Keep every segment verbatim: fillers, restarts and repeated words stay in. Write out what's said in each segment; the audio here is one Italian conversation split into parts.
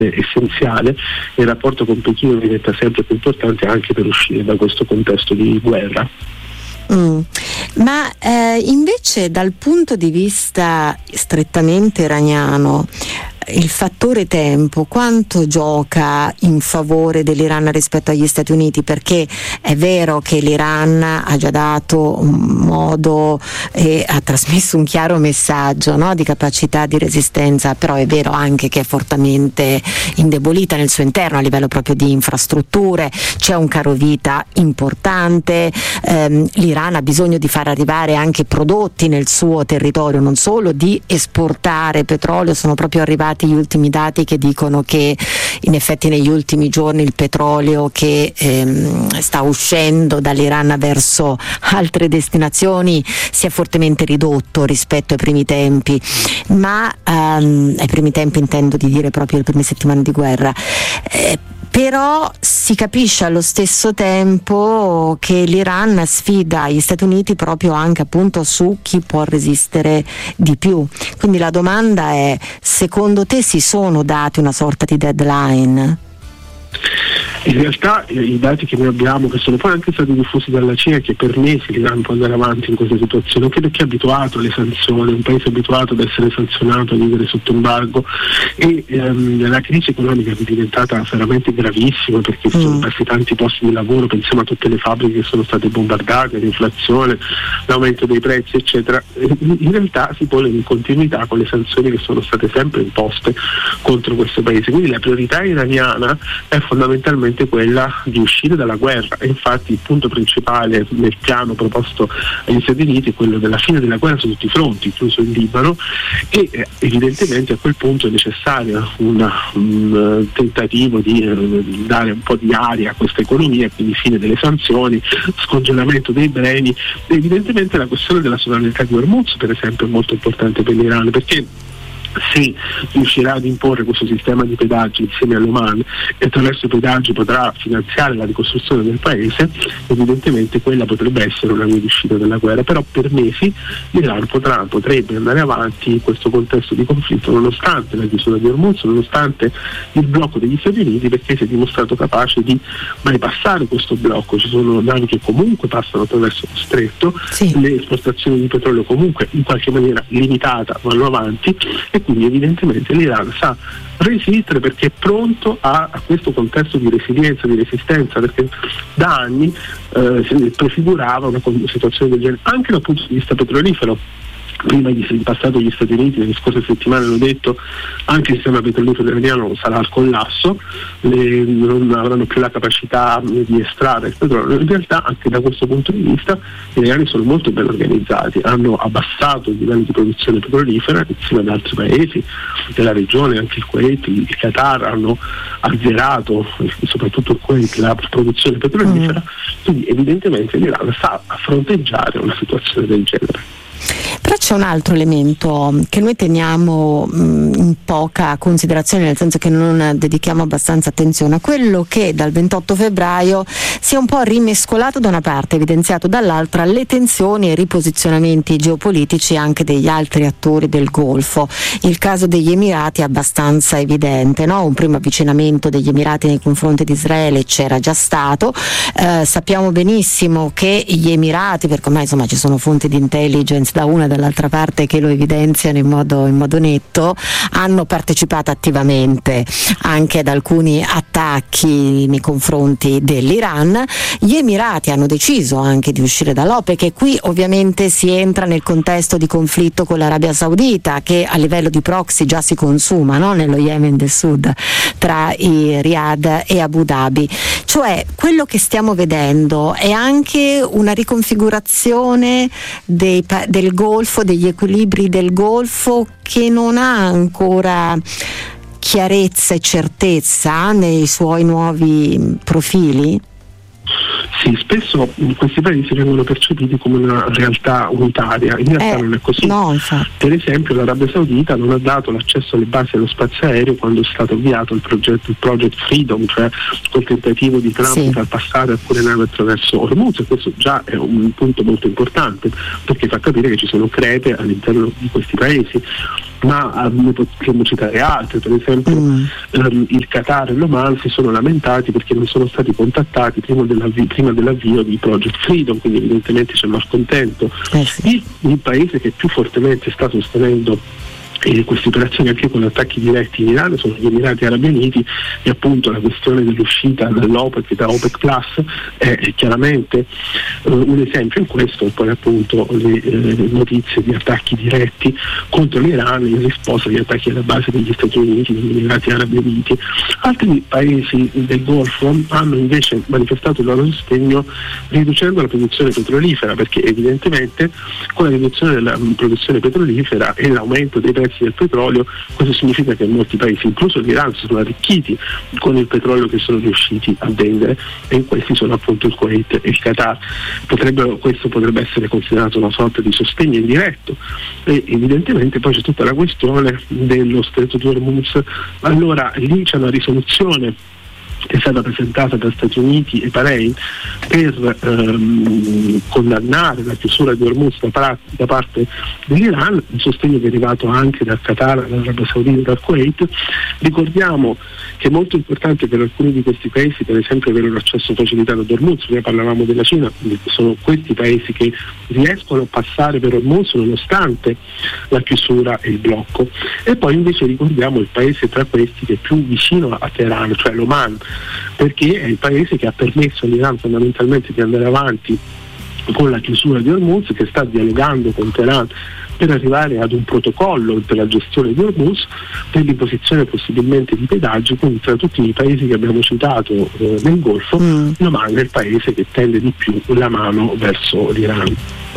essenziale e il rapporto con Pechino diventa sempre più importante anche per uscire da questo contesto di guerra. Mm. Ma eh, invece dal punto di vista strettamente iraniano, il fattore tempo quanto gioca in favore dell'Iran rispetto agli Stati Uniti? Perché è vero che l'Iran ha già dato un modo e ha trasmesso un chiaro messaggio, no, di capacità di resistenza, però è vero anche che è fortemente indebolita nel suo interno a livello proprio di infrastrutture, c'è un caro vita importante, ehm, l'Iran ha bisogno di far arrivare anche prodotti nel suo territorio, non solo di esportare petrolio. Sono proprio arrivati gli ultimi dati che dicono che in effetti negli ultimi giorni il petrolio che ehm, sta uscendo dall'Iran verso altre destinazioni si è fortemente ridotto rispetto ai primi tempi, ma ehm, ai primi tempi intendo di dire proprio le prime settimane di guerra. Eh, Però si capisce allo stesso tempo che l'Iran sfida gli Stati Uniti proprio anche appunto su chi può resistere di più. Quindi la domanda è: secondo te si sono dati una sorta di deadline? In realtà eh, i dati che noi abbiamo, che sono poi anche stati diffusi dalla Cina, è che per mesi l'Iran può andare avanti in questa situazione, anche perché è abituato alle sanzioni, un paese abituato ad essere sanzionato, a vivere sotto embargo, e ehm, la crisi economica è diventata veramente gravissima perché mm. sono persi tanti posti di lavoro, pensiamo a tutte le fabbriche che sono state bombardate, l'inflazione, l'aumento dei prezzi eccetera. In realtà si pone in continuità con le sanzioni che sono state sempre imposte contro questo paese, quindi la priorità iraniana è fondamentalmente quella di uscire dalla guerra, e infatti il punto principale nel piano proposto agli Stati Uniti è quello della fine della guerra su tutti i fronti, incluso il Libano, e eh, evidentemente a quel punto è necessario una, un uh, tentativo di uh, dare un po' di aria a questa economia, quindi fine delle sanzioni, scongelamento dei beni. E evidentemente la questione della sovranità di Hormuz per esempio è molto importante per l'Iran, perché se riuscirà ad imporre questo sistema di pedaggi insieme all'Oman e attraverso i pedaggi potrà finanziare la ricostruzione del paese, evidentemente quella potrebbe essere una via di uscita dalla guerra. Però per mesi l'Iran potrà, potrebbe andare avanti in questo contesto di conflitto nonostante la chiusura di Hormuz, nonostante il blocco degli Stati Uniti, perché si è dimostrato capace di bypassare questo blocco. Ci sono navi che comunque passano attraverso lo stretto, sì. Le esportazioni di petrolio comunque in qualche maniera limitata vanno avanti, e quindi evidentemente l'Iran sa resistere perché è pronto a, a questo contesto di resilienza, di resistenza, perché da anni eh, si prefigurava una situazione del genere anche dal punto di vista petrolifero. Prima di in passato gli Stati Uniti nelle scorse settimane hanno detto anche il sistema petrolifero iraniano sarà al collasso, le, non avranno più la capacità di estrarre il petrolio. In realtà anche da questo punto di vista gli iraniani sono molto ben organizzati, hanno abbassato il livello di produzione petrolifera insieme ad altri paesi della regione, anche il Kuwait, il Qatar hanno azzerato, soprattutto il Kuwait, la produzione petrolifera, mm. quindi evidentemente l'Iran sa fronteggiare una situazione del genere. Però c'è un altro elemento che noi teniamo mh, in poca considerazione, nel senso che non dedichiamo abbastanza attenzione, a quello che dal ventotto febbraio si è un po' rimescolato da una parte, evidenziato dall'altra, le tensioni e i riposizionamenti geopolitici anche degli altri attori del Golfo. Il caso degli Emirati è abbastanza evidente, no? Un primo avvicinamento degli Emirati nei confronti di Israele c'era già stato, eh, sappiamo benissimo che gli Emirati, perché ormai insomma ci sono fonti di intelligence da una e dall'altra parte che lo evidenziano in modo, in modo netto, hanno partecipato attivamente anche ad alcuni attacchi nei confronti dell'Iran. Gli Emirati hanno deciso anche di uscire dall'OPEC, e qui ovviamente si entra nel contesto di conflitto con l'Arabia Saudita, che a livello di proxy già si consuma, no? Nello Yemen del Sud, tra i Riyadh e Abu Dhabi. Cioè quello che stiamo vedendo è anche una riconfigurazione dei, del Golfo, degli equilibri del Golfo, che non ha ancora chiarezza e certezza nei suoi nuovi profili? Sì, spesso questi paesi vengono percepiti come una realtà unitaria, in realtà eh, non è così. No, per esempio l'Arabia Saudita non ha dato l'accesso alle basi dello spazio aereo quando è stato avviato il progetto il Project Freedom, cioè col tentativo di Trump di sì. far passare alcune navi attraverso Hormuz, e questo già è un punto molto importante perché fa capire che ci sono crepe all'interno di questi paesi. ma ne potremmo citare altri, per esempio mm. um, il Qatar e l'Oman si sono lamentati perché non sono stati contattati prima, dell'avvio, prima dell'avvio di Project Freedom, quindi evidentemente c'è malcontento. Eh sì. il, il paese che più fortemente sta sostenendo e queste operazioni anche con attacchi diretti in Iran sono gli Emirati Arabi Uniti, e appunto la questione dell'uscita dall'OPEC e da OPEC Plus è, è chiaramente uh, un esempio in questo, e poi appunto le eh, notizie di attacchi diretti contro l'Iran in risposta agli attacchi alla base degli Stati Uniti, degli Emirati Arabi Uniti. Altri paesi del Golfo hanno invece manifestato il loro sostegno riducendo la produzione petrolifera, perché evidentemente con la riduzione della produzione petrolifera e l'aumento dei prezzi del petrolio, questo significa che molti paesi, incluso l'Iran, si sono arricchiti con il petrolio che sono riusciti a vendere, e in questi sono appunto il Kuwait e il Qatar. Potrebbero, questo potrebbe essere considerato una sorta di sostegno indiretto, e evidentemente poi c'è tutta la questione dello Stretto di Hormuz. Allora lì c'è una risoluzione che è stata presentata da Stati Uniti e Bahrain per ehm, condannare la chiusura di Hormuz da, par- da parte dell'Iran, il sostegno che è arrivato anche dal Qatar, dall'Arabia Saudita e dal Kuwait. Ricordiamo che è molto importante per alcuni di questi paesi, per esempio, avere un accesso facilitato ad Hormuz. Prima parlavamo della Cina, sono questi paesi che riescono a passare per Hormuz nonostante la chiusura e il blocco. E poi invece ricordiamo il paese tra questi che è più vicino a Teheran, cioè l'Oman, perché è il paese che ha permesso all'Iran fondamentalmente di andare avanti con la chiusura di Hormuz, che sta dialogando con Teheran per arrivare ad un protocollo per la gestione di Hormuz, per l'imposizione possibilmente di pedaggi. Quindi tra tutti i paesi che abbiamo citato eh, nel Golfo, mm. l'Oman è il paese che tende di più la mano verso l'Iran.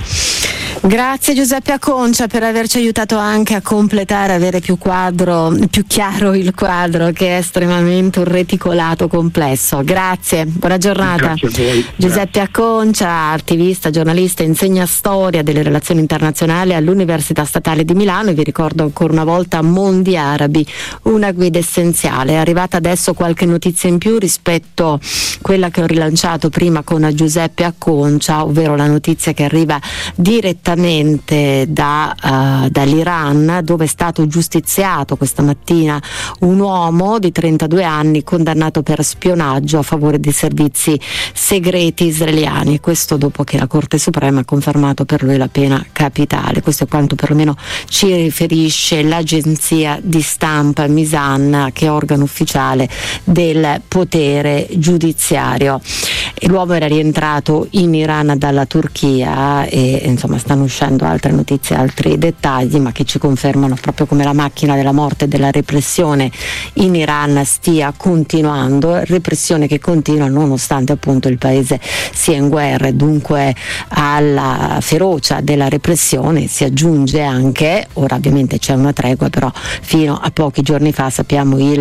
Grazie Giuseppe Aconcia per averci aiutato anche a completare, avere più quadro, più chiaro il quadro, che è estremamente un reticolato complesso. Grazie, buona giornata. Grazie a voi. Giuseppe Aconcia, attivista, giornalista, insegna storia delle relazioni internazionali all'Università Statale di Milano, e vi ricordo ancora una volta Mondi Arabi, una guida essenziale. È arrivata adesso qualche notizia in più rispetto a quella che ho rilanciato prima con Giuseppe Aconcia, ovvero la notizia che arriva direttamente Da, uh, dall'Iran, dove è stato giustiziato questa mattina un uomo di trentadue anni condannato per spionaggio a favore dei servizi segreti israeliani, questo dopo che la Corte Suprema ha confermato per lui la pena capitale. Questo è quanto perlomeno ci riferisce l'agenzia di stampa Misan, che è organo ufficiale del potere giudiziario. E l'uomo era rientrato in Iran dalla Turchia, e insomma stanno uscendo altre notizie, altri dettagli, ma che ci confermano proprio come la macchina della morte e della repressione in Iran stia continuando, repressione che continua nonostante appunto il paese sia in guerra, e dunque alla ferocia della repressione si aggiunge anche, ora ovviamente c'è una tregua, però fino a pochi giorni fa sappiamo i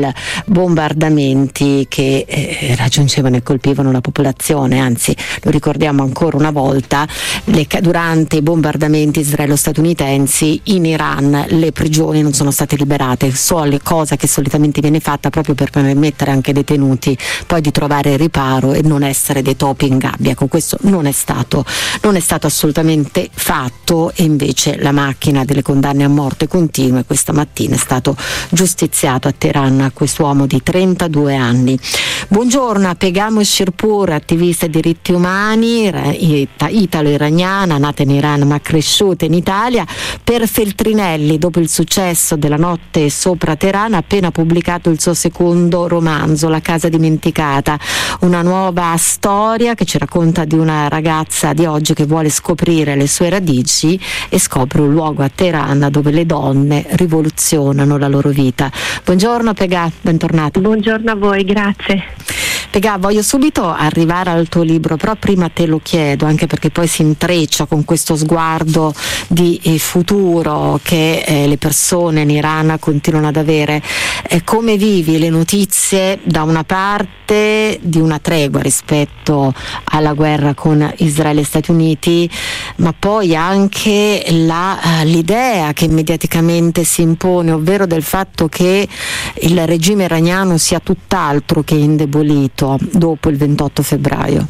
bombardamenti che eh, raggiungevano e colpivano la popolazione, anzi lo ricordiamo ancora una volta, le, durante i bombardamenti israelo-statunitensi in Iran le prigioni non sono state liberate, solo cosa che solitamente viene fatta proprio per permettere anche ai detenuti poi di trovare riparo e non essere dei topi in gabbia. Con questo non è stato non è stato assolutamente fatto, e invece la macchina delle condanne a morte continua, e questa mattina è stato giustiziato a Teheran quest'uomo di trentadue anni. Buongiorno a Pegamo Shirpur, attivista dei diritti umani, italo-iraniana, nata in Iran ma cresciuta in Italia. Per Feltrinelli, dopo il successo della Notte sopra Teheran, ha appena pubblicato il suo secondo romanzo, La casa dimenticata, una nuova storia che ci racconta di una ragazza di oggi che vuole scoprire le sue radici e scopre un luogo a Teheran dove le donne rivoluzionano la loro vita. Buongiorno Pegà, bentornata. Buongiorno a voi, grazie. Pegà, voglio subito arrivare al tuo libro, però prima te lo chiedo, anche perché poi si intreccia con questo sguardo di eh, futuro che eh, le persone in Iran continuano ad avere. Eh, come vivi le notizie da una parte di una tregua rispetto alla guerra con Israele e Stati Uniti, ma poi anche la, uh, l'idea che mediaticamente si impone, ovvero del fatto che il regime iraniano sia tutt'altro che indebolito dopo il ventotto febbraio?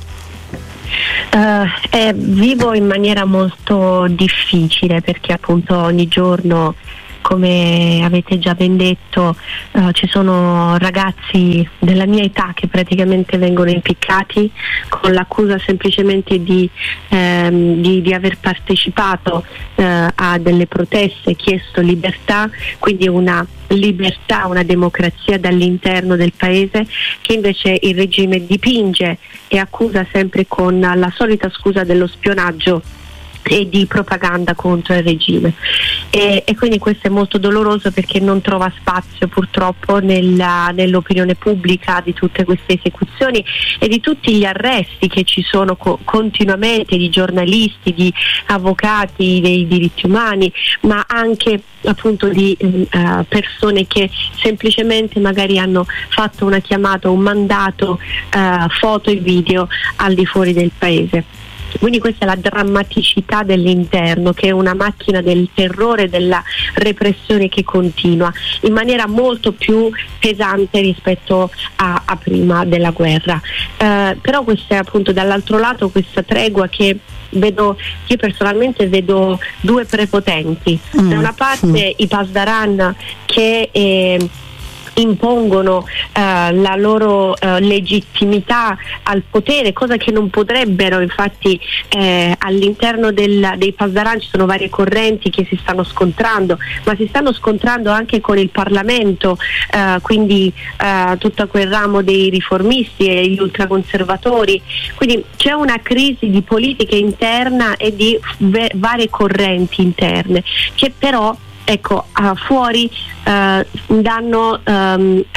Uh, eh, vivo in maniera molto difficile, perché appunto ogni giorno come avete già ben detto, uh, ci sono ragazzi della mia età che praticamente vengono impiccati con l'accusa semplicemente di, ehm, di, di aver partecipato uh, a delle proteste, chiesto libertà, quindi una libertà, una democrazia dall'interno del paese, che invece il regime dipinge e accusa sempre con la solita scusa dello spionaggio e di propaganda contro il regime, e, e quindi questo è molto doloroso perché non trova spazio purtroppo nella, nell'opinione pubblica di tutte queste esecuzioni e di tutti gli arresti che ci sono co- continuamente di giornalisti, di avvocati dei diritti umani, ma anche appunto di uh, persone che semplicemente magari hanno fatto una chiamata, un mandato, uh, foto e video al di fuori del paese. Quindi questa è la drammaticità dell'interno, che è una macchina del terrore, della repressione che continua in maniera molto più pesante rispetto a, a prima della guerra. Eh, però questa è appunto dall'altro lato questa tregua che vedo, io personalmente vedo due prepotenti. Mm. Da una parte mm. i Pasdaran che eh, impongono eh, la loro eh, legittimità al potere, cosa che non potrebbero. Infatti eh, all'interno del, dei Pasdaran ci sono varie correnti che si stanno scontrando, ma si stanno scontrando anche con il Parlamento, eh, quindi eh, tutto quel ramo dei riformisti e gli ultraconservatori, quindi c'è una crisi di politica interna e di ve- varie correnti interne che però ecco uh, fuori uh, danno um, uh,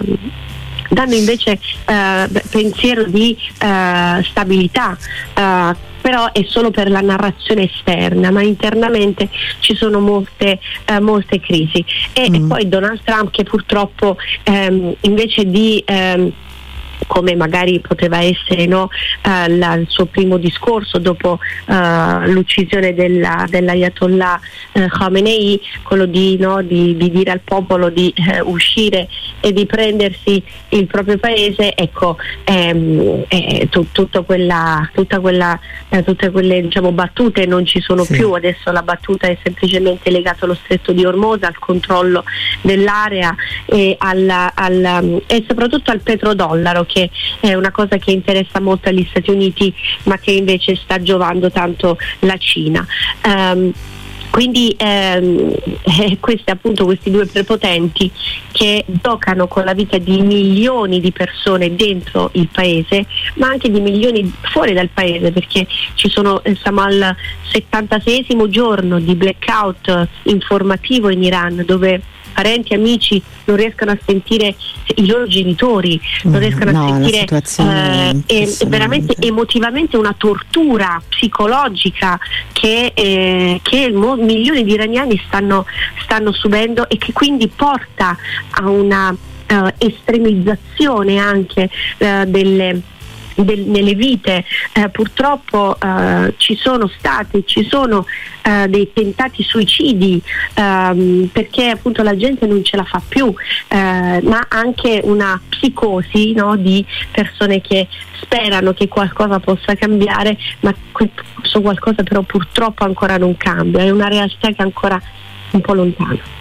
danno invece uh, pensiero di uh, stabilità, uh, però è solo per la narrazione esterna, ma internamente ci sono molte, uh, molte crisi e, mm. e poi Donald Trump che purtroppo um, invece di um, come magari poteva essere no, uh, la, il suo primo discorso dopo uh, l'uccisione della, dell'Ayatollah uh, Khamenei, quello di, no, di, di dire al popolo di uh, uscire e di prendersi il proprio paese, ecco, ehm, eh, tu, tutta quella, tutta quella, eh, tutte quelle diciamo, battute non ci sono sì. più. Adesso la battuta è semplicemente legata allo stretto di Ormuz, al controllo dell'area e, alla, alla, e soprattutto al petrodollaro, che è una cosa che interessa molto agli Stati Uniti ma che invece sta giovando tanto la Cina. Um, quindi ehm, eh, questi appunto questi due prepotenti che giocano con la vita di milioni di persone dentro il paese ma anche di milioni fuori dal paese, perché ci sono, siamo al settantaseiesimo giorno di blackout informativo in Iran, dove parenti, amici non riescono a sentire i loro genitori, non riescono no, a sentire eh, è, è veramente emotivamente una tortura psicologica che, eh, che mo- milioni di iraniani stanno, stanno subendo e che quindi porta a una uh, estremizzazione anche uh, delle Del, nelle vite. Eh, purtroppo eh, ci sono stati, ci sono eh, dei tentati suicidi ehm, perché appunto la gente non ce la fa più, eh, ma anche una psicosi no, di persone che sperano che qualcosa possa cambiare, ma questo qualcosa però purtroppo ancora non cambia, è una realtà che è ancora un po' lontana.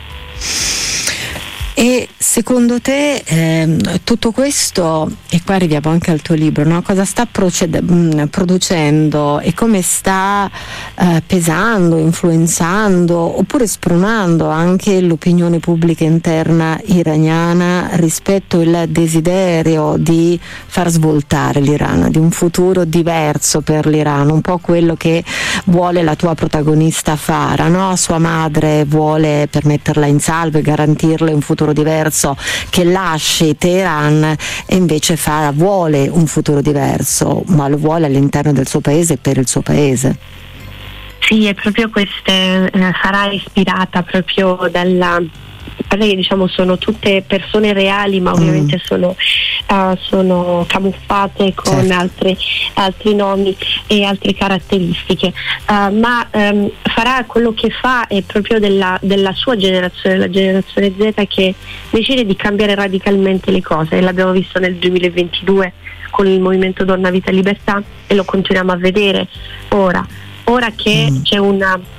E secondo te eh, tutto questo, e qua arriviamo anche al tuo libro, no? Cosa sta proced- mh, producendo e come sta eh, pesando, influenzando oppure spronando anche l'opinione pubblica interna iraniana rispetto al desiderio di far svoltare l'Iran, di un futuro diverso per l'Iran, un po' quello che vuole la tua protagonista Farah, no? Sua madre vuole per metterla in salvo e garantirle un futuro diverso, che lasci Teheran, e invece Farah vuole un futuro diverso, ma lo vuole all'interno del suo paese e per il suo paese. Sì, è proprio queste, eh, sarà ispirata proprio dalla, perché diciamo sono tutte persone reali ma ovviamente mm. sono, uh, sono camuffate con certo. altri, altri nomi e altre caratteristiche, uh, ma um, farà quello che fa è proprio della, della sua generazione, la generazione Z, che decide di cambiare radicalmente le cose, e l'abbiamo visto nel duemilaventidue con il movimento Donna Vita Libertà e lo continuiamo a vedere ora ora che mm. c'è una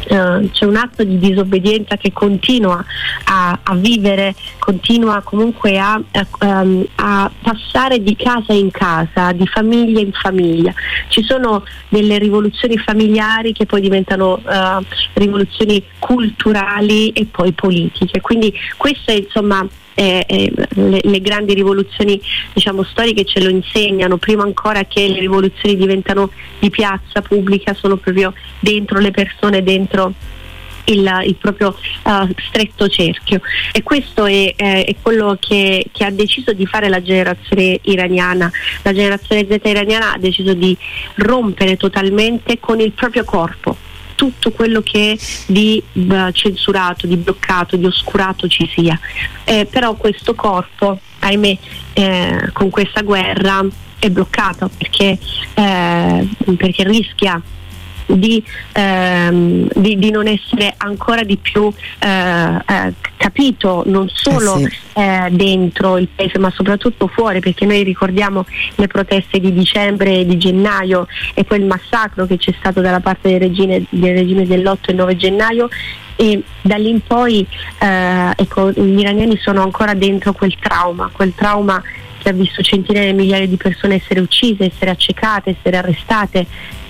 Uh, c'è un atto di disobbedienza che continua a, a vivere, continua comunque a, a, um, a passare di casa in casa, di famiglia in famiglia. Ci sono delle rivoluzioni familiari che poi diventano uh, rivoluzioni culturali e poi politiche, quindi queste insomma Eh, eh, le, le grandi rivoluzioni, diciamo, storiche ce lo insegnano. Prima ancora che le rivoluzioni diventano di piazza pubblica, sono proprio dentro le persone, dentro il, il proprio uh, stretto cerchio, e questo è, eh, è quello che, che ha deciso di fare la generazione iraniana. La generazione Z iraniana ha deciso di rompere totalmente con il proprio corpo tutto quello che di uh, censurato, di bloccato, di oscurato ci sia. Eh, però questo corpo, ahimè, eh, con questa guerra è bloccato perché, eh, perché rischia Di, ehm, di, di non essere ancora di più eh, eh, capito, non solo eh sì. eh, dentro il paese ma soprattutto fuori, perché noi ricordiamo le proteste di dicembre e di gennaio e poi il massacro che c'è stato dalla parte del regime, del regime dell'otto e nove gennaio, e da lì in poi eh, ecco, gli iraniani sono ancora dentro quel trauma, quel trauma che ha visto centinaia di migliaia di persone essere uccise, essere accecate, essere arrestate.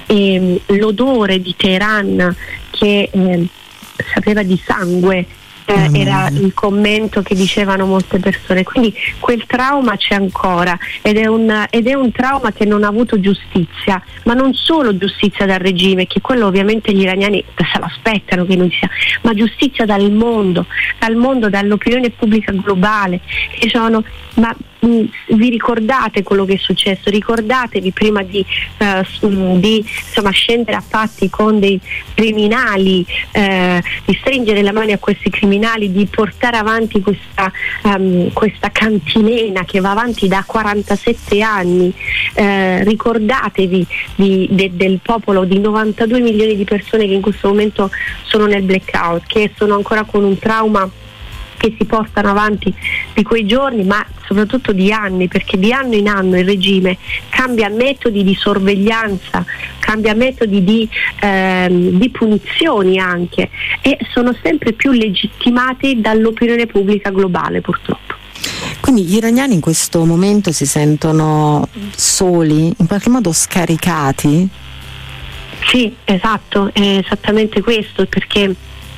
E l'odore di Teheran che eh, sapeva di sangue eh, mm. era il commento che dicevano molte persone, quindi quel trauma c'è ancora ed è, un, ed è un trauma che non ha avuto giustizia, ma non solo giustizia dal regime, che quello ovviamente gli iraniani se lo aspettano che non sia, ma giustizia dal mondo, dal mondo, dall'opinione pubblica globale, che dicevano ma vi ricordate quello che è successo, ricordatevi prima di, uh, di insomma, scendere a patti con dei criminali, uh, di stringere le mani a questi criminali, di portare avanti questa, um, questa cantilena che va avanti da quarantasette anni. Uh, ricordatevi di, de, del popolo di novantadue milioni di persone che in questo momento sono nel blackout, che sono ancora con un trauma che si portano avanti di quei giorni, ma soprattutto di anni, perché di anno in anno il regime cambia metodi di sorveglianza, cambia metodi di, ehm, di punizioni anche, e sono sempre più legittimati dall'opinione pubblica globale, purtroppo. Quindi gli iraniani in questo momento si sentono soli, in qualche modo scaricati? Sì, esatto, è esattamente questo, perché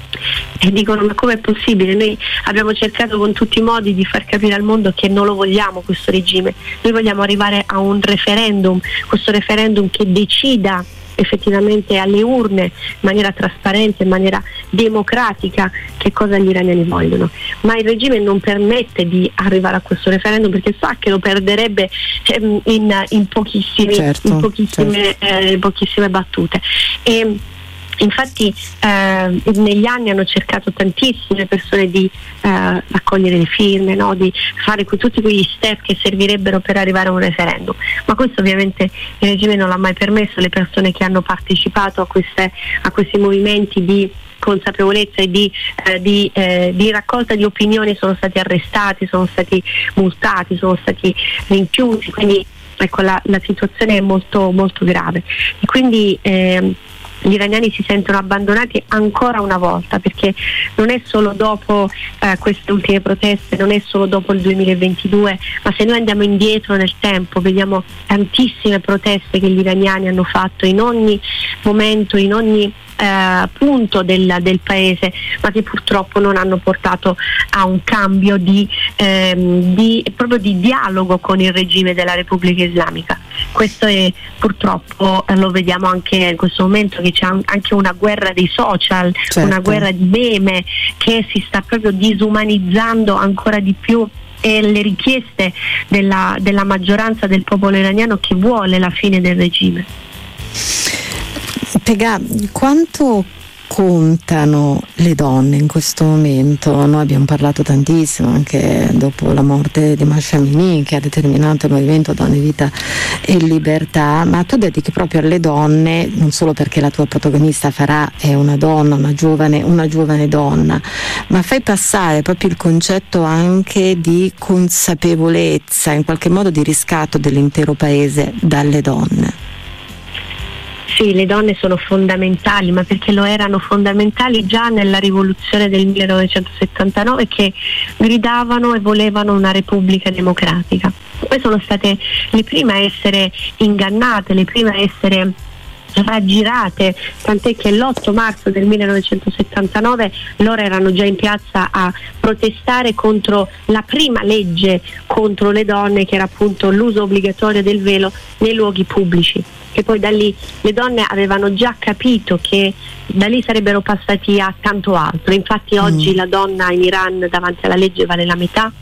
e dicono ma com'è possibile, noi abbiamo cercato con tutti i modi di far capire al mondo che non lo vogliamo questo regime, noi vogliamo arrivare a un referendum, questo referendum che decida effettivamente alle urne in maniera trasparente, in maniera democratica che cosa gli iraniani vogliono, ma il regime non permette di arrivare a questo referendum perché sa che lo perderebbe in, in, pochissimi, certo, in pochissime, certo. eh, pochissime battute. E infatti eh, negli anni hanno cercato tantissime persone di eh, raccogliere le firme, no? Di fare que- tutti quegli step che servirebbero per arrivare a un referendum, ma questo ovviamente il regime non l'ha mai permesso. Le persone che hanno partecipato a, queste, a questi movimenti di consapevolezza e di, eh, di, eh, di raccolta di opinioni sono stati arrestati, sono stati multati, sono stati rinchiusi, quindi ecco la, la situazione è molto, molto grave e quindi eh, gli iraniani si sentono abbandonati ancora una volta, perché non è solo dopo eh, queste ultime proteste, non è solo dopo il duemilaventidue, ma se noi andiamo indietro nel tempo vediamo tantissime proteste che gli iraniani hanno fatto in ogni momento, in ogni eh, punto del, del paese, ma che purtroppo non hanno portato a un cambio di, ehm, di proprio di dialogo con il regime della Repubblica Islamica. Questo è purtroppo, eh, lo vediamo anche in questo momento, che c'è anche una guerra dei social, certo. Una guerra di meme che si sta proprio disumanizzando ancora di più, e le richieste della, della maggioranza del popolo iraniano che vuole la fine del regime. Pegah, quanto contano le donne in questo momento? Noi abbiamo parlato tantissimo anche dopo la morte di Mahsa Amini, che ha determinato il movimento Donne, Vita e Libertà, ma tu dedichi proprio alle donne, non solo perché la tua protagonista Farah è una donna, una giovane, una giovane donna, ma fai passare proprio il concetto anche di consapevolezza, in qualche modo di riscatto dell'intero paese dalle donne. Sì, le donne sono fondamentali, ma perché lo erano fondamentali già nella rivoluzione del millenovecentosettantanove, che gridavano e volevano una repubblica democratica. Poi sono state le prime a essere ingannate, le prime a essere raggirate, tant'è che l'otto marzo del millenovecentosettantanove loro erano già in piazza a protestare contro la prima legge contro le donne, che era appunto l'uso obbligatorio del velo nei luoghi pubblici, che poi da lì le donne avevano già capito che da lì sarebbero passati a tanto altro. Infatti mm. oggi la donna in Iran davanti alla legge vale la metà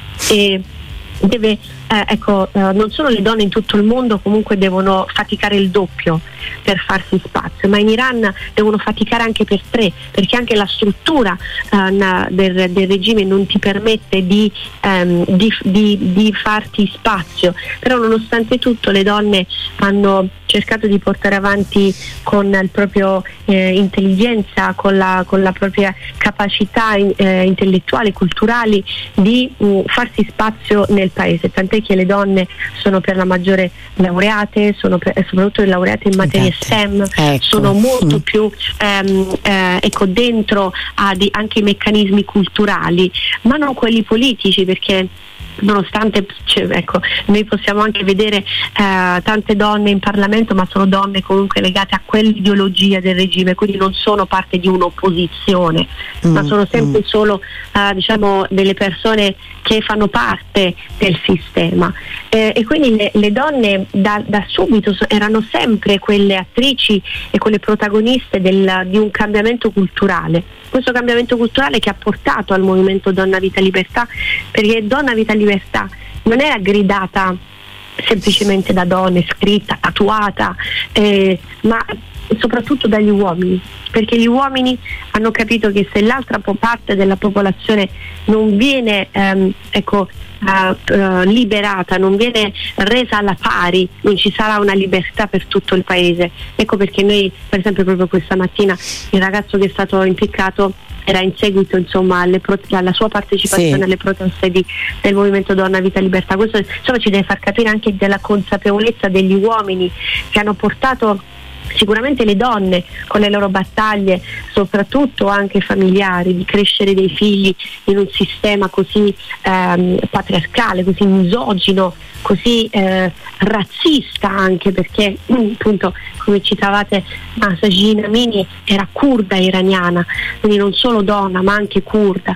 e deve, eh, ecco, eh, non solo le donne in tutto il mondo comunque devono faticare il doppio per farsi spazio, ma in Iran devono faticare anche per tre, perché anche la struttura eh, del, del regime non ti permette di, ehm, di, di, di farti spazio. Però nonostante tutto le donne hanno cercato di portare avanti con il proprio eh, intelligenza, con la, con la propria capacità eh, intellettuale, culturali, di mh, farsi spazio nel paese, tant'è che le donne sono per la maggiore laureate, sono per, soprattutto le laureate in materie STEM, ecco. sono molto mm. più ehm, eh, ecco, dentro a di, anche i meccanismi culturali, ma non quelli politici, perché nonostante cioè, ecco, noi possiamo anche vedere eh, tante donne in Parlamento, ma sono donne comunque legate a quell'ideologia del regime, quindi non sono parte di un'opposizione, mm, ma sono sempre mm. solo eh, diciamo delle persone che fanno parte del sistema, eh, e quindi le, le donne da, da subito so, erano sempre quelle attrici e quelle protagoniste del, di un cambiamento culturale. Questo cambiamento culturale che ha portato al movimento Donna Vita Libertà, perché Donna Vita Libertà non era gridata semplicemente da donne, scritta, tatuata, eh, ma soprattutto dagli uomini, perché gli uomini hanno capito che se l'altra parte della popolazione non viene ehm, ecco, uh, uh, liberata, non viene resa alla pari, non ci sarà una libertà per tutto il paese. Ecco perché noi, per esempio, proprio questa mattina il ragazzo che è stato impiccato era in seguito insomma alle pro- alla sua partecipazione sì. alle proteste di, del movimento Donna Vita Libertà. Questo insomma ci deve far capire anche della consapevolezza degli uomini che hanno portato sicuramente le donne con le loro battaglie, soprattutto anche familiari, di crescere dei figli in un sistema così ehm, patriarcale, così misogino, così eh, razzista, anche perché appunto, come citavate, Mahsa Amini era curda iraniana, quindi non solo donna ma anche curda,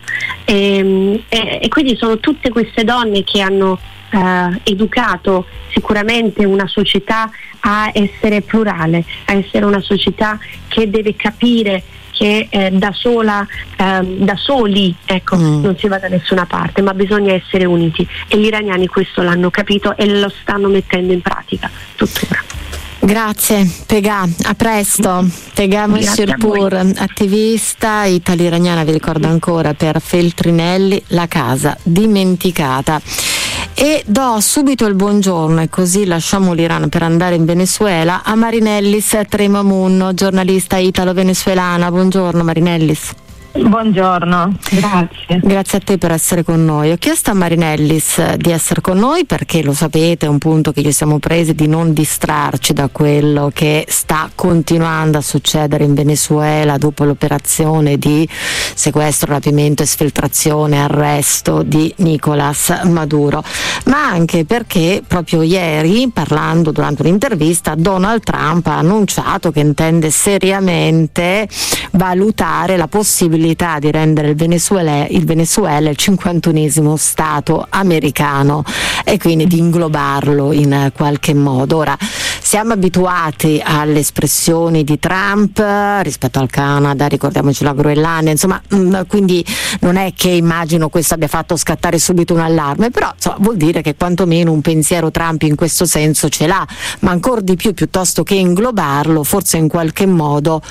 e, e, e quindi sono tutte queste donne che hanno eh, educato sicuramente una società a essere plurale, a essere una società che deve capire che eh, da sola, eh, da soli ecco, mm. non si va da nessuna parte, ma bisogna essere uniti, e gli iraniani questo l'hanno capito e lo stanno mettendo in pratica tuttora. Grazie Pegah, a presto. Pegah Moshirpour, attivista italo-iraniana, vi ricordo ancora, per Feltrinelli, La casa dimenticata. E do subito il buongiorno, e così lasciamo l'Iran per andare in Venezuela, a Marinellis Tremamunno, giornalista italo-venezuelana. Buongiorno Marinellis. Buongiorno, grazie. Grazie a te per essere con noi. Ho chiesto a Marinellis di essere con noi perché, lo sapete, è un punto che ci siamo presi di non distrarci da quello che sta continuando a succedere in Venezuela dopo l'operazione di sequestro, rapimento, esfiltrazione, arresto di Nicolás Maduro, ma anche perché proprio ieri, parlando durante un'intervista, Donald Trump ha annunciato che intende seriamente valutare la possibilità di rendere il Venezuela, il Venezuela il cinquantunesimo stato americano e quindi di inglobarlo in qualche modo. Ora, siamo abituati alle espressioni di Trump rispetto al Canada, ricordiamoci la Groenlandia, insomma, quindi non è che immagino questo abbia fatto scattare subito un allarme, però insomma, vuol dire che quantomeno un pensiero Trump in questo senso ce l'ha, ma ancora di più, piuttosto che inglobarlo, forse in qualche modo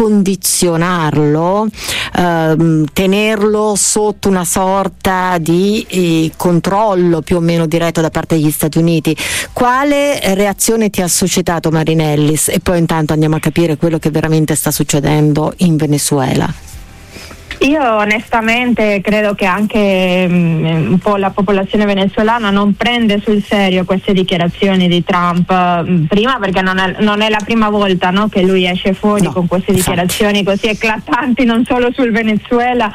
condizionarlo, ehm, tenerlo sotto una sorta di eh, controllo più o meno diretto da parte degli Stati Uniti. Quale reazione ti ha suscitato Marinellis? E poi intanto andiamo a capire quello che veramente sta succedendo in Venezuela. Io onestamente credo che anche um, un po' la popolazione venezuelana non prende sul serio queste dichiarazioni di Trump, um, prima perché non è, non è la prima volta, no, che lui esce fuori no, con queste dichiarazioni esatto. così eclatanti non solo sul Venezuela,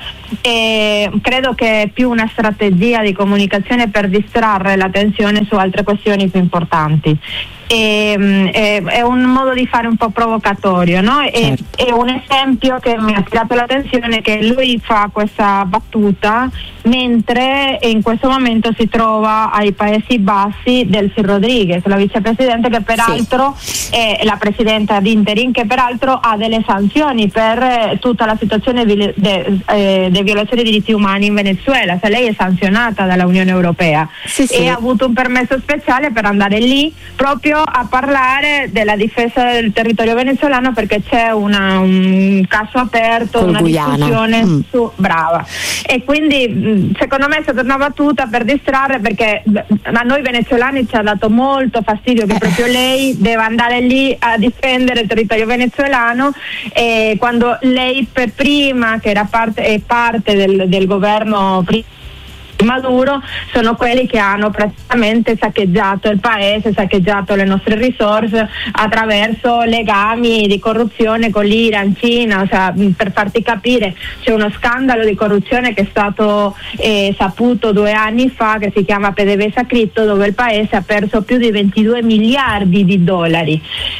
e credo che è più una strategia di comunicazione per distrarre l'attenzione su altre questioni più importanti. E, è, è un modo di fare un po' provocatorio, no? E, certo. È un esempio che mi ha attirato l'attenzione, che lui fa questa battuta mentre in questo momento si trova ai Paesi Bassi Delcy Rodríguez, la vicepresidente che peraltro sì. è la presidenta di interim, che peraltro ha delle sanzioni per tutta la situazione di de, eh, de violazione dei diritti umani in Venezuela, cioè lei è sanzionata dalla Unione Europea sì, sì. e ha avuto un permesso speciale per andare lì proprio a parlare della difesa del territorio venezuelano, perché c'è una, un caso aperto, Col una Guyana. discussione mm. su brava, e quindi secondo me è stata una battuta per distrarre, perché a noi venezuelani ci ha dato molto fastidio che proprio lei deve andare lì a difendere il territorio venezuelano, e quando lei per prima, che era parte, è parte del, del governo Maduro, sono quelli che hanno praticamente saccheggiato il paese, saccheggiato le nostre risorse attraverso legami di corruzione con l'Iran, Cina, o sea, per farti capire, c'è uno scandalo di corruzione che è stato eh, saputo due anni fa, che si chiama PDVSA Crypto, dove il paese ha perso più di ventidue miliardi di dollari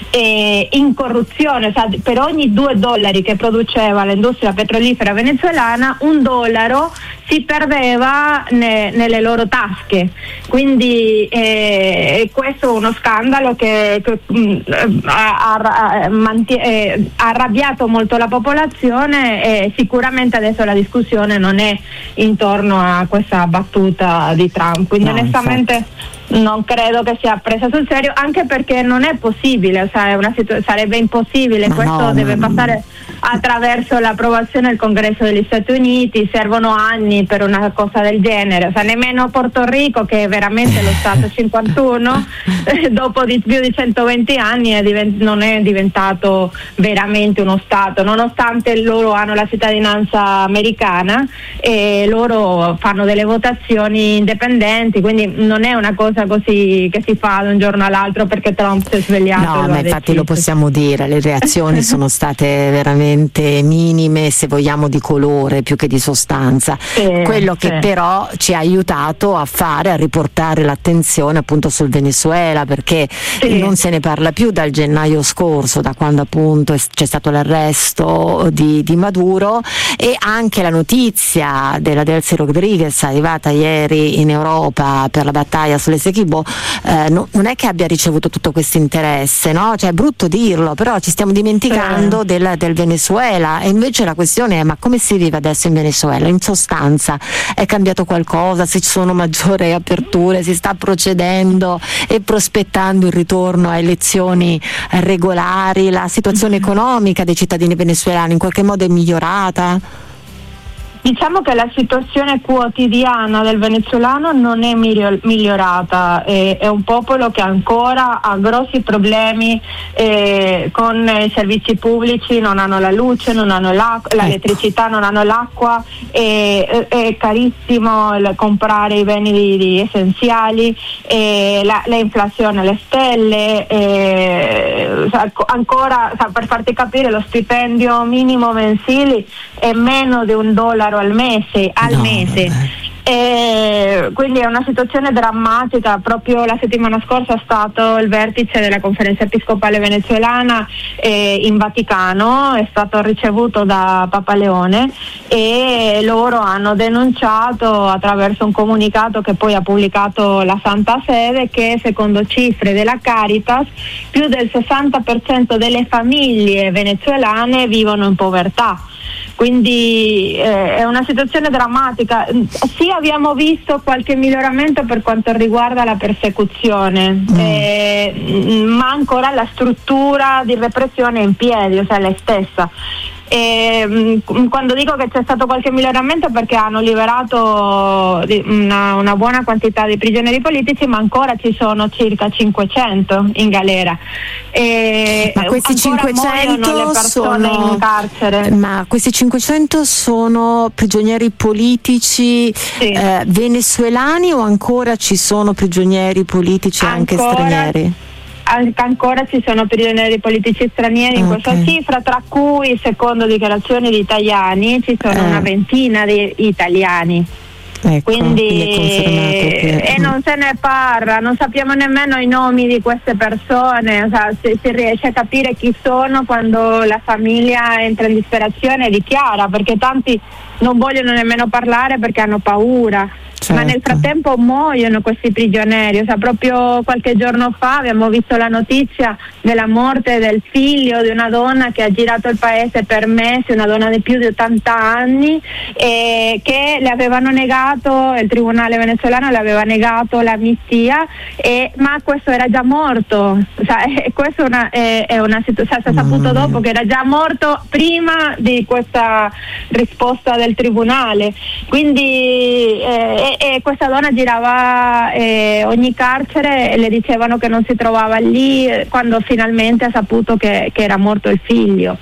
e in corruzione, o sea, per ogni due dollari che produceva l'industria petrolifera venezuelana, un dollaro si perdeva ne, nelle loro tasche, quindi eh, questo è uno scandalo che, che mh, ha, ha, mantie- eh, ha arrabbiato molto la popolazione, e sicuramente adesso la discussione non è intorno a questa battuta di Trump, quindi no, onestamente infatti. Non credo che sia presa sul serio, anche perché non è possibile, o sea, è una situ- sarebbe impossibile, ma questo no, deve ma... passare attraverso l'approvazione del Congresso degli Stati Uniti, servono anni per una cosa del genere, o sea, nemmeno Porto Rico, che è veramente lo Stato cinquantuno, dopo di più di centoventi anni è divent- non è diventato veramente uno Stato, nonostante loro hanno la cittadinanza americana e loro fanno delle votazioni indipendenti, quindi non è una cosa così che si fa da un giorno all'altro perché Trump si è svegliato. No, ma infatti lo possiamo dire, le reazioni sono state veramente minime, se vogliamo di colore più che di sostanza. Sì, quello che sì. però ci ha aiutato a fare, a riportare l'attenzione appunto sul Venezuela, perché sì. non se ne parla più dal gennaio scorso, da quando appunto c'è stato l'arresto di, di Maduro, e anche la notizia della Delcy Rodríguez arrivata ieri in Europa per la battaglia sulle Essequibo, eh, no, non è che abbia ricevuto tutto questo interesse, no? Cioè è brutto dirlo, però ci stiamo dimenticando sì. del, del Venezuela, e invece la questione è: ma come si vive adesso in Venezuela? In sostanza è cambiato qualcosa? Se ci sono maggiori aperture, si sta procedendo e prospettando il ritorno a elezioni regolari? La situazione mm-hmm. economica dei cittadini venezuelani in qualche modo è migliorata? Diciamo che la situazione quotidiana del venezuelano non è migliorata, è, è un popolo che ancora ha grossi problemi eh, con i servizi pubblici, non hanno la luce, non hanno l'acqua, l'elettricità, non hanno l'acqua, è, è, è carissimo il comprare i beni di, di essenziali, eh, la, l'inflazione alle stelle, eh, ancora, per farti capire, lo stipendio minimo mensile è meno di un dollaro al mese, al no, mese. E quindi è una situazione drammatica. Proprio la settimana scorsa è stato il vertice della Conferenza Episcopale Venezuelana eh, in Vaticano, è stato ricevuto da Papa Leone, e loro hanno denunciato attraverso un comunicato che poi ha pubblicato la Santa Sede che, secondo cifre della Caritas, più del sessanta per cento delle famiglie venezuelane vivono in povertà. Quindi eh, è una situazione drammatica. Sì, abbiamo visto qualche miglioramento per quanto riguarda la persecuzione, mm. eh, ma ancora la struttura di repressione è in piedi, o sea, è la stessa. E, mh, quando dico che c'è stato qualche miglioramento è perché hanno liberato una, una buona quantità di prigionieri politici, ma ancora ci sono circa cinquecento in galera. E ma questi cinquecento le persone sono in carcere. Ma questi cinquecento sono prigionieri politici sì. eh, venezuelani o ancora ci sono prigionieri politici ancora, anche stranieri? Ancora ci sono prigionieri politici stranieri in okay. questa cifra, tra cui, secondo dichiarazioni di italiani, ci sono eh. una ventina di italiani. Ecco, quindi, che... e non se ne parla, non sappiamo nemmeno i nomi di queste persone, o sea, si, si riesce a capire chi sono quando la famiglia entra in disperazione e dichiara, perché tanti non vogliono nemmeno parlare perché hanno paura. Certo. Ma nel frattempo muoiono questi prigionieri, o sea, proprio qualche giorno fa abbiamo visto la notizia della morte del figlio di una donna che ha girato il paese per mesi, una donna di più di ottanta anni, e che le avevano negato, il tribunale venezuelano le aveva negato l'amnistia, e, ma questo era già morto, o sea, e questo è una, è, è una situazione, si è saputo dopo che era già morto prima di questa risposta del tribunale, quindi eh, e questa donna girava eh, ogni carcere e le dicevano che non si trovava lì quando finalmente ha saputo che, che era morto il figlio.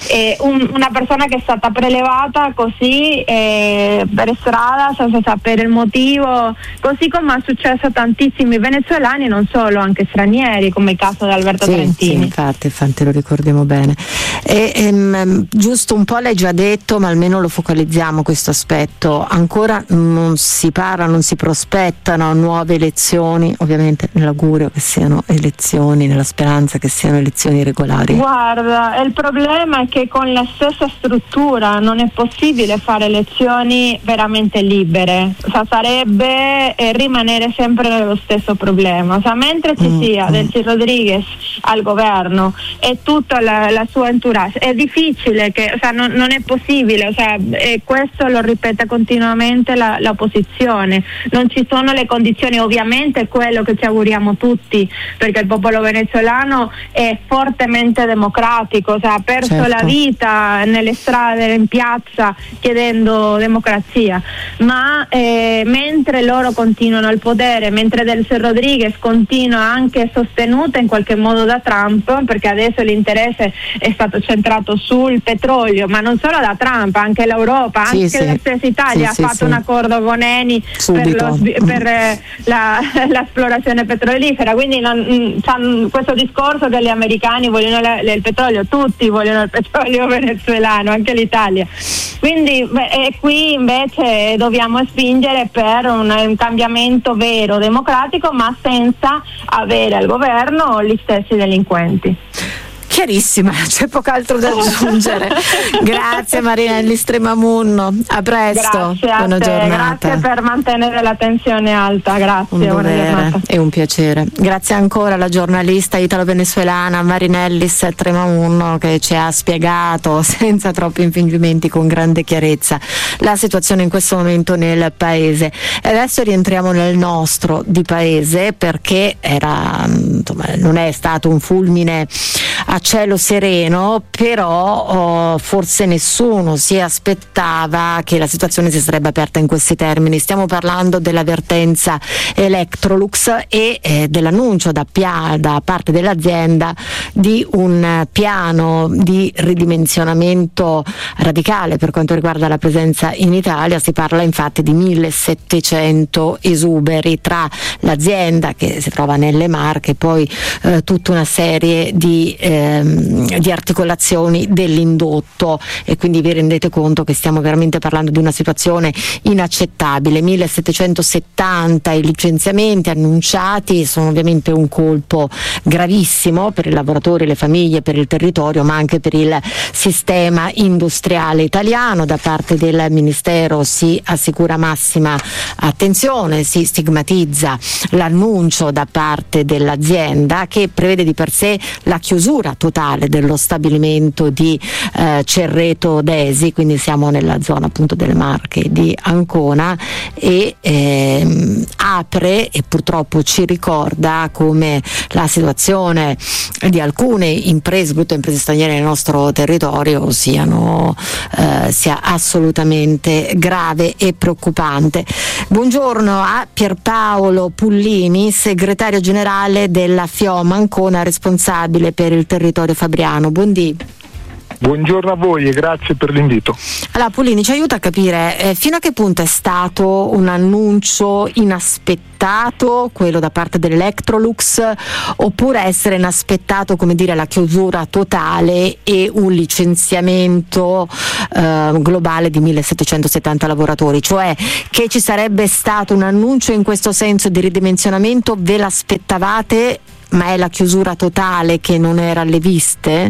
E un, una persona che è stata prelevata così eh, per strada senza sapere il motivo, così come è successo a tantissimi venezuelani, non solo, anche stranieri, come il caso di Alberto sì, Trentini. Sì, infatti, infatti lo ricordiamo bene. E, ehm, giusto un po' l'hai già detto, ma almeno lo focalizziamo questo aspetto. Ancora non si parla, non si prospettano nuove elezioni, ovviamente nell'augurio che siano elezioni, nella speranza che siano elezioni regolari. Guarda, il problema è che con la stessa struttura non è possibile fare elezioni veramente libere, o sea, sarebbe eh, rimanere sempre nello stesso problema, o sea, mentre ci mm, sia mm. Delcy Rodríguez al governo e tutta la, la sua entourage, è difficile, che, o sea, non, non è possibile, o sea, e questo lo ripete continuamente la, l'opposizione. Non ci sono le condizioni, ovviamente è quello che ci auguriamo tutti, perché il popolo venezuelano è fortemente democratico, cioè ha perso certo. la vita nelle strade, in piazza, chiedendo democrazia, ma eh, mentre loro continuano al potere, mentre Delcy Rodríguez continua anche sostenuta in qualche modo da Trump, perché adesso l'interesse è stato centrato sul petrolio, ma non solo da Trump, anche l'Europa, sì, anche sì. la stessa Italia sì, ha sì, fatto sì. un accordo con Eni per, lo, per eh, la, l'esplorazione petrolifera, quindi non, c'hanno questo discorso che gli americani vogliono la, il petrolio, tutti vogliono il petrolio venezuelano, anche l'Italia, quindi beh, e qui invece dobbiamo spingere per un, un cambiamento vero, democratico, ma senza avere al governo gli stessi delinquenti. Chiarissima, c'è poco altro da aggiungere. Grazie Marinelli Stremamunno, a presto. Grazie a buona te, giornata. grazie per mantenere la tensione alta, grazie. Un buona giornata. È un piacere. Grazie ancora alla giornalista italo-venezuelana Marinelli Stremamunno, che ci ha spiegato senza troppi infingimenti, con grande chiarezza, la situazione in questo momento nel paese. E adesso rientriamo nel nostro di paese, perché era, insomma, non è stato un fulmine a cielo sereno, però oh, forse nessuno si aspettava che la situazione si sarebbe aperta in questi termini. Stiamo parlando della vertenza Electrolux e eh, dell'annuncio da, pia- da parte dell'azienda di un piano di ridimensionamento radicale per quanto riguarda la presenza in Italia. Si parla infatti di millesettecento esuberi tra l'azienda, che si trova nelle Marche, e poi eh, tutta una serie di eh, di articolazioni dell'indotto, e quindi vi rendete conto che stiamo veramente parlando di una situazione inaccettabile. millesettecentosettanta i licenziamenti annunciati, sono ovviamente un colpo gravissimo per i lavoratori, le famiglie, per il territorio, ma anche per il sistema industriale italiano. Da parte del Ministero si assicura massima attenzione, si stigmatizza l'annuncio da parte dell'azienda, che prevede di per sé la chiusura chiusura totale dello stabilimento di eh, Cerreto d'Esi, quindi siamo nella zona appunto delle Marche di Ancona, e ehm, apre e purtroppo ci ricorda come la situazione di alcune imprese, soprattutto imprese straniere nel nostro territorio, siano eh, sia assolutamente grave e preoccupante. Buongiorno a Pierpaolo Pullini, segretario generale della FIOM Ancona, responsabile per il territorio fabriano. Buondì. Buongiorno a voi e grazie per l'invito. Allora Pullini, ci aiuta a capire eh, fino a che punto è stato un annuncio inaspettato quello da parte dell'Electrolux, oppure essere inaspettato, come dire, la chiusura totale e un licenziamento eh, globale di millesettecentosettanta lavoratori, cioè che ci sarebbe stato un annuncio in questo senso di ridimensionamento, ve l'aspettavate, ma è la chiusura totale che non era alle viste?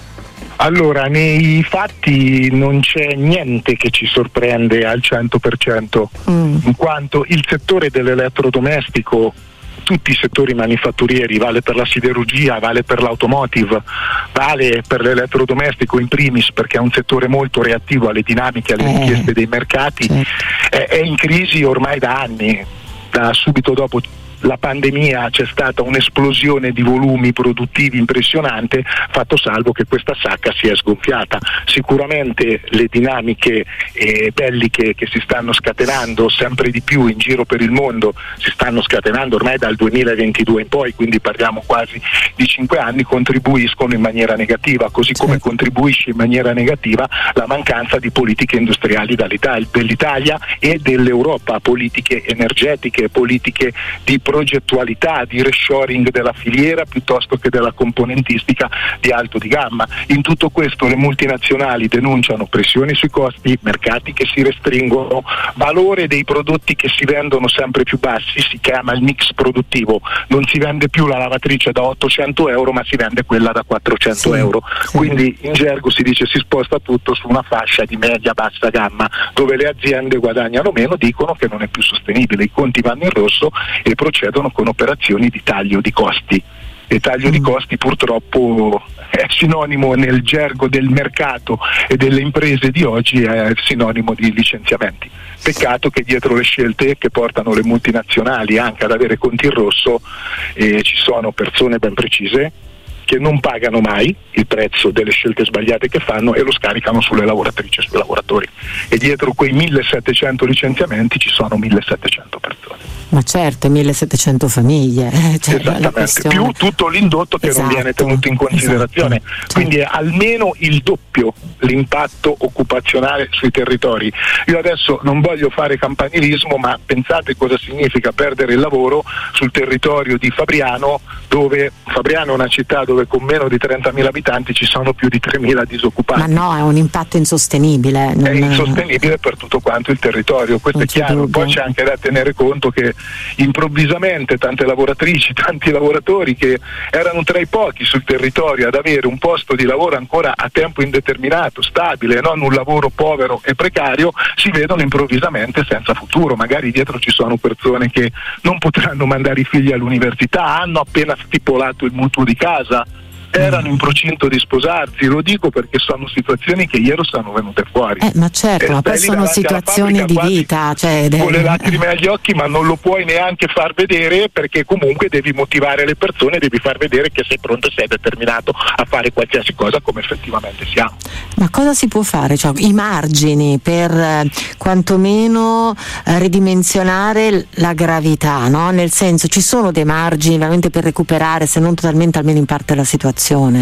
Allora, nei fatti non c'è niente che ci sorprende al cento per cento, mm. in quanto il settore dell'elettrodomestico, tutti i settori manifatturieri, vale per la siderurgia, vale per l'automotive, vale per l'elettrodomestico in primis, perché è un settore molto reattivo alle dinamiche, alle eh. richieste dei mercati, certo. è, è in crisi ormai da anni, da subito dopo la pandemia c'è stata un'esplosione di volumi produttivi impressionante, fatto salvo che questa sacca si è sgonfiata. Sicuramente le dinamiche eh, belliche che si stanno scatenando sempre di più in giro per il mondo, si stanno scatenando ormai dal duemilaventidue in poi, quindi parliamo quasi di cinque anni, contribuiscono in maniera negativa, così come contribuisce in maniera negativa la mancanza di politiche industriali dell'Italia e dell'Europa, politiche energetiche, politiche di progettualità, di reshoring della filiera piuttosto che della componentistica di alto di gamma. In tutto questo le multinazionali denunciano pressioni sui costi, mercati che si restringono, valore dei prodotti che si vendono sempre più bassi, si chiama il mix produttivo, non si vende più la lavatrice da ottocento euro ma si vende quella da quattrocento euro, sì. Quindi in gergo si dice si sposta tutto su una fascia di media bassa gamma dove le aziende guadagnano meno, dicono che non è più sostenibile, i conti vanno in rosso e procedono con operazioni di taglio di costi. E taglio mm. di costi purtroppo è sinonimo nel gergo del mercato e delle imprese di oggi, è sinonimo di licenziamenti. Peccato che dietro le scelte che portano le multinazionali anche ad avere conti in rosso eh, ci sono persone ben precise che non pagano mai il prezzo delle scelte sbagliate che fanno e lo scaricano sulle lavoratrici e sui lavoratori. E dietro quei millesettecento licenziamenti ci sono millesettecento persone. Ma certo, millesettecento famiglie. Cioè esattamente, più tutto l'indotto che esatto, non viene tenuto in considerazione. Esatto, quindi è almeno il doppio l'impatto occupazionale sui territori. Io adesso non voglio fare campanilismo, ma pensate cosa significa perdere il lavoro sul territorio di Fabriano, dove Fabriano è una città dove con meno di trentamila abitanti ci sono più di tremila disoccupati. Ma no, è un impatto insostenibile. Non è insostenibile per tutto quanto il territorio, questo è chiaro. Dubbio. Poi c'è anche da tenere conto che improvvisamente tante lavoratrici, tanti lavoratori che erano tra i pochi sul territorio ad avere un posto di lavoro ancora a tempo indeterminato, stabile, non un lavoro povero e precario, si vedono improvvisamente senza futuro. Magari dietro ci sono persone che non potranno mandare i figli all'università, hanno appena stipulato il mutuo di casa, erano in procinto di sposarsi, lo dico perché sono situazioni che ieri sono venute fuori. Eh, ma certo, ma poi sono situazioni di vita, cioè, con le lacrime agli occhi, ma non lo puoi neanche far vedere perché comunque devi motivare le persone, devi far vedere che sei pronto e sei determinato a fare qualsiasi cosa come effettivamente siamo. Ma cosa si può fare? Cioè, i margini per eh, quantomeno eh, ridimensionare la gravità, no? Nel senso, ci sono dei margini veramente per recuperare, se non totalmente almeno in parte, la situazione?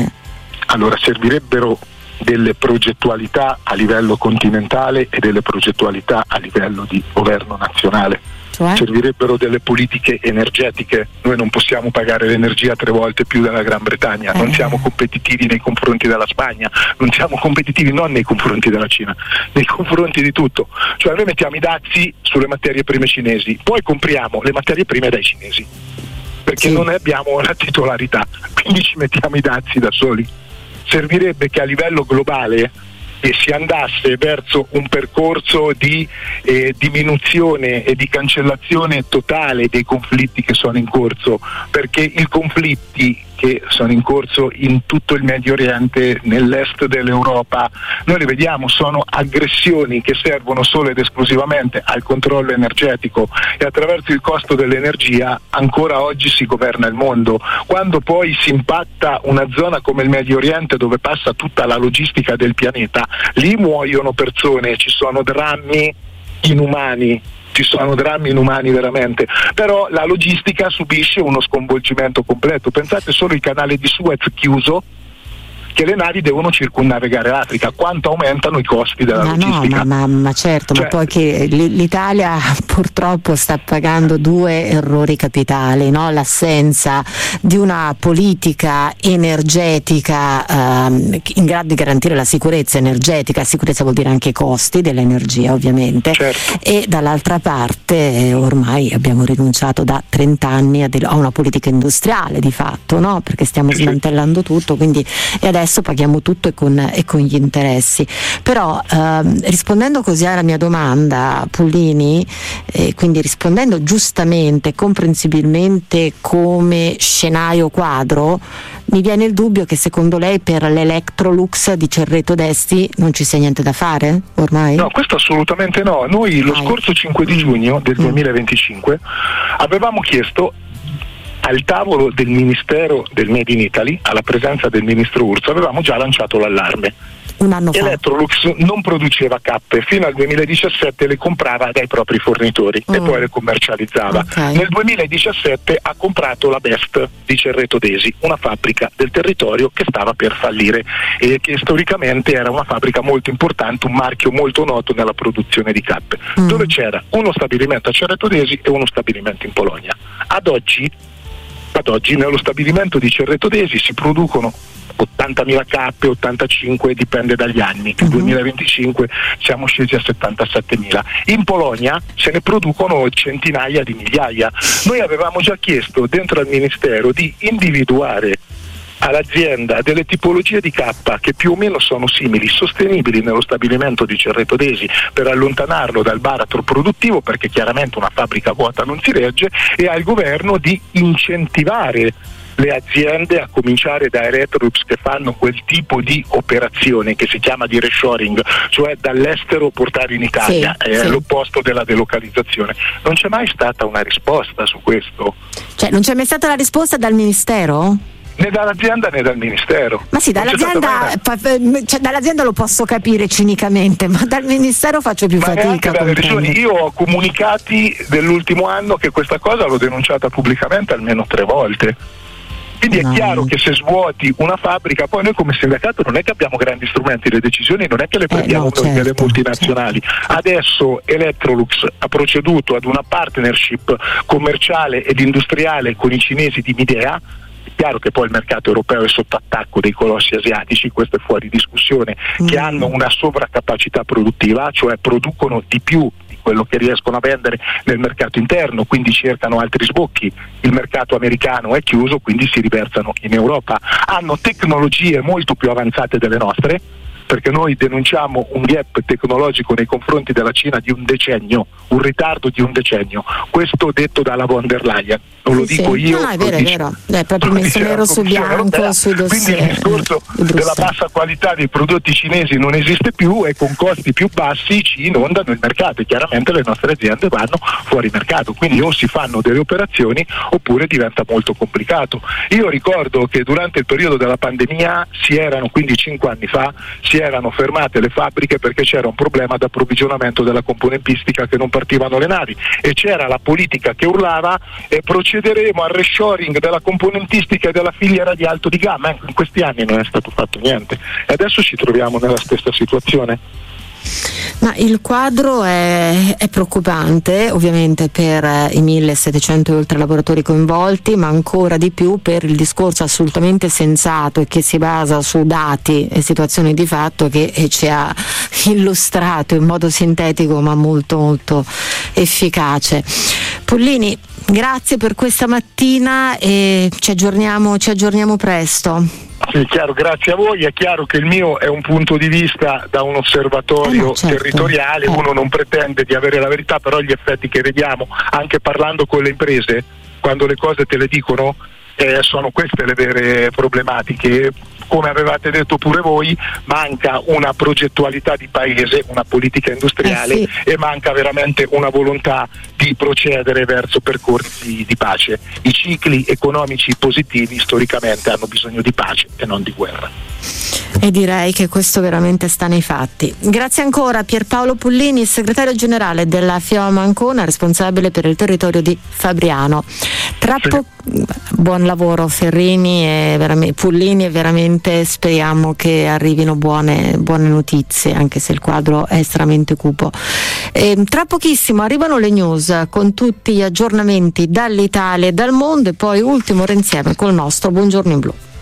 Allora servirebbero delle progettualità a livello continentale e delle progettualità a livello di governo nazionale. Cioè? Servirebbero delle politiche energetiche. Noi non possiamo pagare l'energia tre volte più della Gran Bretagna, eh. non siamo competitivi nei confronti della Spagna, non siamo competitivi non nei confronti della Cina, nei confronti di tutto. Cioè noi mettiamo i dazi sulle materie prime cinesi, poi compriamo le materie prime dai cinesi, perché sì. non ne abbiamo la titolarità, quindi ci mettiamo i dazi da soli. Servirebbe che a livello globale eh, si andasse verso un percorso di eh, diminuzione e di cancellazione totale dei conflitti che sono in corso, perché i conflitti che sono in corso in tutto il Medio Oriente, nell'est dell'Europa, noi le vediamo, sono aggressioni che servono solo ed esclusivamente al controllo energetico, e attraverso il costo dell'energia ancora oggi si governa il mondo. Quando poi si impatta una zona come il Medio Oriente, dove passa tutta la logistica del pianeta, lì muoiono persone, ci sono drammi inumani, ci sono drammi inumani veramente, però la logistica subisce uno sconvolgimento completo. Pensate solo al canale di Suez chiuso, che le navi devono circumnavigare l'Africa, quanto aumentano i costi della ma logistica. No, ma, ma, ma certo, cioè, ma poi che l'Italia purtroppo sta pagando due errori capitali, no? L'assenza di una politica energetica ehm, in grado di garantire la sicurezza energetica. Sicurezza vuol dire anche i costi dell'energia, ovviamente, certo. E dall'altra parte eh, ormai abbiamo rinunciato da trenta anni a, de- a una politica industriale di fatto, no? Perché stiamo sì. smantellando tutto, quindi e adesso Adesso paghiamo tutto e con, e con gli interessi. Però ehm, rispondendo così alla mia domanda, Pullini, eh, quindi rispondendo giustamente, comprensibilmente come scenario quadro, mi viene il dubbio che secondo lei per l'Electrolux di Cerreto d'Esti non ci sia niente da fare ormai? No, questo assolutamente no. Noi lo ah, scorso cinque di giugno del duemilaventicinque avevamo chiesto al tavolo del Ministero del Made in Italy, alla presenza del ministro Urso, avevamo già lanciato l'allarme. Un anno fa. Electrolux non produceva cappe, fino al duemiladiciassette le comprava dai propri fornitori oh. e poi le commercializzava. Okay. Nel duemiladiciassette ha comprato la Best di Cerreto d'Esi, una fabbrica del territorio che stava per fallire e che storicamente era una fabbrica molto importante, un marchio molto noto nella produzione di cappe, mm. dove c'era uno stabilimento a Cerreto d'Esi e uno stabilimento in Polonia. Ad oggi Ad oggi nello stabilimento di Cerreto d'Esi si producono ottantamila cappe, ottantacinque, dipende dagli anni. Nel uh-huh. duemilaventicinque siamo scesi a settantasettemila. In Polonia se ne producono centinaia di migliaia. Noi avevamo già chiesto dentro al Ministero di individuare all'azienda delle tipologie di cappa che più o meno sono simili, sostenibili nello stabilimento di Cerreto d'Esi, per allontanarlo dal baratro produttivo, perché chiaramente una fabbrica vuota non si regge, e al governo di incentivare le aziende, a cominciare da Electrolux, che fanno quel tipo di operazione che si chiama di reshoring, cioè dall'estero portare in Italia, sì, è sì. l'opposto della delocalizzazione. Non c'è mai stata una risposta su questo. Cioè non c'è mai stata la risposta dal Ministero? Né dall'azienda né dal Ministero. Ma sì, dall'azienda, cioè, dall'azienda lo posso capire cinicamente, ma dal Ministero faccio più ma fatica. Dalle regioni. Io ho comunicati dell'ultimo anno che questa cosa l'ho denunciata pubblicamente almeno tre volte. Quindi no. È chiaro che se svuoti una fabbrica, poi noi come sindacato non è che abbiamo grandi strumenti, le decisioni non è che le prendiamo eh no, noi certo, delle multinazionali. Certo. Adesso Electrolux ha proceduto ad una partnership commerciale ed industriale con i cinesi di Midea. È chiaro che poi il mercato europeo è sotto attacco dei colossi asiatici, questo è fuori discussione, mm. che hanno una sovraccapacità produttiva, cioè producono di più di quello che riescono a vendere nel mercato interno, quindi cercano altri sbocchi. Il mercato americano è chiuso, quindi si riversano in Europa. Hanno tecnologie molto più avanzate delle nostre, perché noi denunciamo un gap tecnologico nei confronti della Cina di un decennio, un ritardo di un decennio. Questo detto dalla von der Leyen, non lo sì, dico sì. io. No, è vero, è vero, è proprio messo nero su bianco sui dossier. Quindi il discorso della bassa qualità dei prodotti cinesi non esiste più, e con costi più bassi ci inondano il mercato, e chiaramente le nostre aziende vanno fuori mercato, quindi o si fanno delle operazioni oppure diventa molto complicato. Io ricordo che durante il periodo della pandemia si erano, quindi cinque anni fa, si erano fermate le fabbriche perché c'era un problema di approvvigionamento della componentistica, che non partivano le navi, e c'era la politica che urlava e procederemo al reshoring della componentistica e della filiera di alto di gamma. Ecco, in questi anni non è stato fatto niente e adesso ci troviamo nella stessa situazione. Ma il quadro è, è preoccupante ovviamente per eh, i millesettecento e oltre lavoratori coinvolti, ma ancora di più per il discorso assolutamente sensato e che si basa su dati e situazioni di fatto che eh, ci ha illustrato in modo sintetico ma molto molto efficace. Pullini, grazie per questa mattina e ci aggiorniamo, ci aggiorniamo presto. Sì, chiaro, grazie a voi. È chiaro che il mio è un punto di vista da un osservatorio eh no, certo. territoriale, eh. uno non pretende di avere la verità, però gli effetti che vediamo, anche parlando con le imprese, quando le cose te le dicono, Eh, sono queste le vere problematiche. Come avevate detto pure voi, manca una progettualità di paese, una politica industriale, eh sì. e manca veramente una volontà di procedere verso percorsi di pace. I cicli economici positivi storicamente hanno bisogno di pace e non di guerra. E direi che questo veramente sta nei fatti. Grazie ancora a Pierpaolo Pullini, segretario generale della FIOM Ancona, responsabile per il territorio di Fabriano. Tra sì. po- buon lavoro Ferrini e veramente, Pullini, e veramente speriamo che arrivino buone, buone notizie, anche se il quadro è estremamente cupo. E tra pochissimo arrivano le news con tutti gli aggiornamenti dall'Italia e dal mondo, e poi ultimo ora insieme col nostro Buongiorno in Blu.